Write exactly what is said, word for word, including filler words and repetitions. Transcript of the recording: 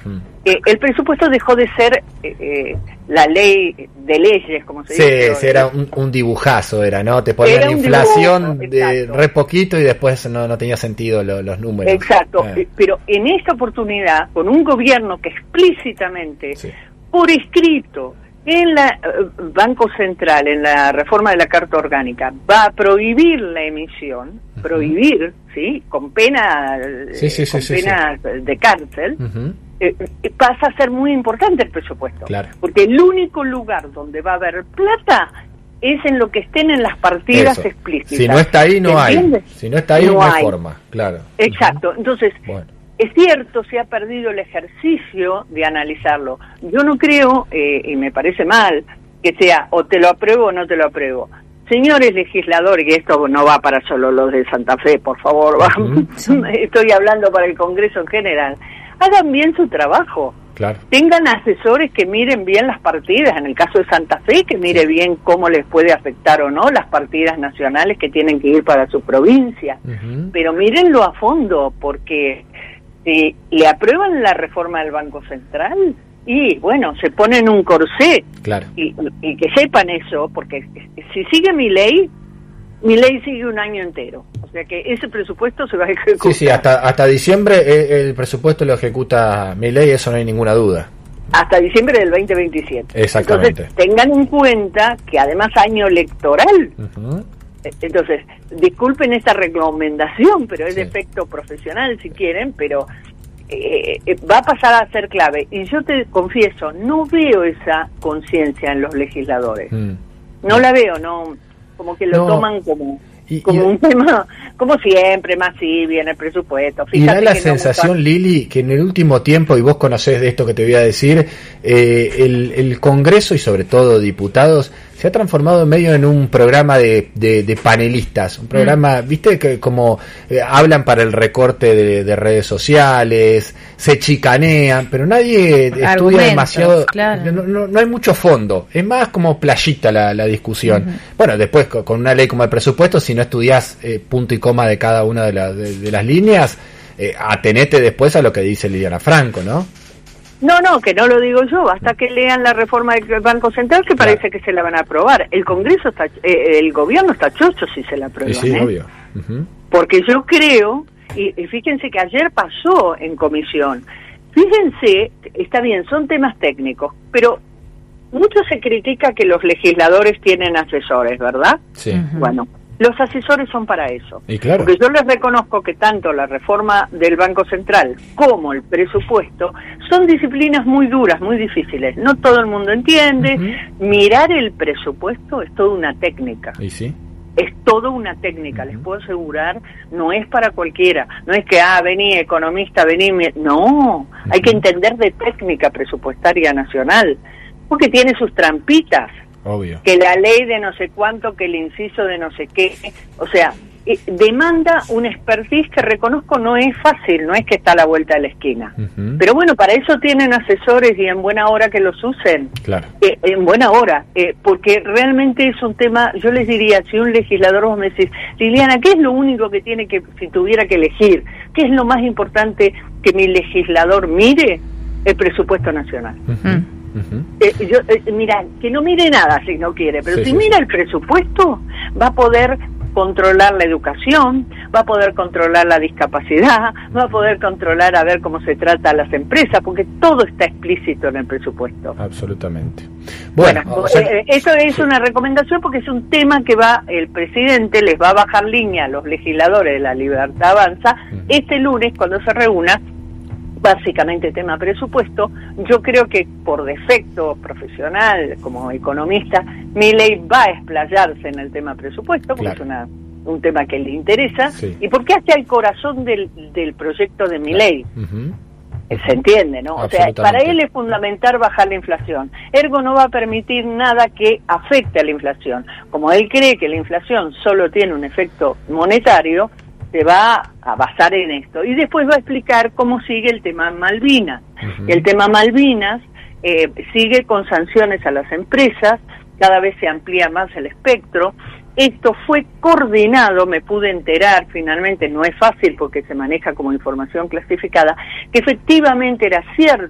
Uh-huh. Eh, el presupuesto dejó de ser eh, eh, la ley de leyes, como se sí, dice. Sí, era un, un dibujazo, era, ¿no? Te ponían Era un inflación dibujo, de exacto. re poquito y después no, no tenía sentido lo, los números. Exacto, Eh. pero en esta oportunidad, con un gobierno que explícitamente, Sí. por escrito, en la uh, Banco Central, en la reforma de la Carta Orgánica, va a prohibir la emisión, uh-huh. prohibir, ¿sí? Con pena, sí, sí, con sí, pena sí. de cárcel, Uh-huh. eh, pasa a ser muy importante el presupuesto. Claro. Porque el único lugar donde va a haber plata es en lo que estén en las partidas Eso. explícitas. Si no está ahí, no hay. Si no está ahí, no, no hay forma, claro. Exacto, entonces... Bueno. Es cierto, se ha perdido el ejercicio de analizarlo. Yo no creo, eh, y me parece mal, que sea o te lo apruebo o no te lo apruebo. Señores legisladores, y esto no va para solo los de Santa Fe, por favor, uh-huh. estoy hablando para el Congreso en general, hagan bien su trabajo. Claro. Tengan asesores que miren bien las partidas, en el caso de Santa Fe, que mire bien cómo les puede afectar o no las partidas nacionales que tienen que ir para su provincia. Uh-huh. Pero mírenlo a fondo, porque... si le aprueban la reforma del Banco Central y bueno, se ponen un corsé, claro. y, y que sepan eso, porque si sigue mi ley, mi ley sigue un año entero, o sea que ese presupuesto se va a ejecutar. Sí, sí, hasta hasta diciembre el, el presupuesto lo ejecuta mi ley, eso no hay ninguna duda. Hasta diciembre del veinte veintisiete. Exactamente. Entonces, tengan en cuenta que además año electoral. Uh-huh. Entonces, disculpen esta recomendación, pero es sí. de efecto profesional si quieren, pero eh, va a pasar a ser clave. Y yo te confieso, no veo esa conciencia en los legisladores. Mm. No la veo, no, como que lo no. toman como... Y, como y, un tema, como siempre, más sí, viene el presupuesto. Fíjate y da la sensación, no Lili, que en el último tiempo, y vos conocés de esto que te voy a decir, eh, el, el Congreso y sobre todo diputados se ha transformado en medio en un programa de, de, de panelistas, un programa, mm. viste, que como eh, hablan para el recorte de, de redes sociales, se chicanean, pero nadie estudia demasiado, claro. no, no, no hay mucho fondo, es más como playita la, la discusión. Uh-huh. Bueno, después con una ley como el presupuesto, si no estudias eh, punto y coma de cada una de, la, de, de las líneas, eh, atenete después a lo que dice Liliana Franco, ¿no? No, no, que no lo digo yo, basta que lean la reforma del Banco Central que parece claro. que se la van a aprobar. El Congreso está, eh, el gobierno está chocho si se la aprueban. Sí, sí, ¿eh? obvio. Uh-huh. Porque yo creo, y, y fíjense que ayer pasó en comisión, fíjense, está bien, son temas técnicos, pero mucho se critica que los legisladores tienen asesores, ¿verdad? Sí. Uh-huh. Bueno. Los asesores son para eso. Y claro. Porque yo les reconozco que tanto la reforma del Banco Central como el presupuesto son disciplinas muy duras, muy difíciles. No todo el mundo entiende. Uh-huh. Mirar el presupuesto es toda una técnica. ¿Y sí? Es toda una técnica, uh-huh. les puedo asegurar, no es para cualquiera. No es que, ah, vení, economista, vení. No, uh-huh. hay que entender de técnica presupuestaria nacional, porque tiene sus trampitas. Obvio. Que la ley de no sé cuánto, que el inciso de no sé qué, o sea, eh, demanda un expertise que reconozco no es fácil, no es que está a la vuelta de la esquina. Uh-huh. Pero bueno, para eso tienen asesores y en buena hora que los usen. Claro. Eh, en buena hora, eh, porque realmente es un tema, yo les diría, si un legislador vos me decís, Liliana, ¿qué es lo único que tiene que, si tuviera que elegir, qué es lo más importante que mi legislador mire? El presupuesto nacional. Uh-huh. Uh-huh. Eh, yo, eh, mira, que no mire nada si no quiere, pero sí, si sí, mira sí. el presupuesto, va a poder controlar la educación, va a poder controlar la discapacidad, va a poder controlar a ver cómo se trata a las empresas, porque todo está explícito en el presupuesto. Absolutamente. Bueno, bueno o sea, eh, eso es sí. una recomendación porque es un tema que va, el presidente les va a bajar línea a los legisladores de La Libertad Avanza uh-huh. este lunes cuando se reúna. Básicamente tema presupuesto. Yo creo que por defecto profesional, como economista, Milei va a explayarse en el tema presupuesto, porque claro. es una, un tema que le interesa, sí. y porque hace el corazón del, del proyecto de Milei. Uh-huh. Se entiende, ¿no? O sea, para él es fundamental bajar la inflación. Ergo no va a permitir nada que afecte a la inflación. Como él cree que la inflación solo tiene un efecto monetario, se va a basar en esto. Y después va a explicar cómo sigue el tema Malvinas. Uh-huh. El tema Malvinas eh, sigue con sanciones a las empresas, cada vez se amplía más el espectro. Esto fue coordinado, me pude enterar finalmente, no es fácil porque se maneja como información clasificada, que efectivamente era cierto